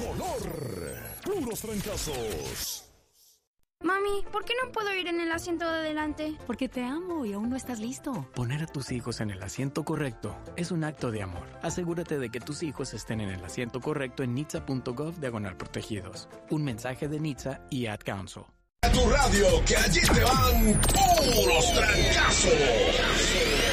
color. Puros trancazos. Mami, ¿por qué no puedo ir en el asiento de adelante? Porque te amo y aún no estás listo. Poner a tus hijos en el asiento correcto es un acto de amor. Asegúrate de que tus hijos estén en el asiento correcto en nitsa.gov/protegidos. Un mensaje de NHTSA y Ad Council. A tu radio, que allí te van puros trancazos.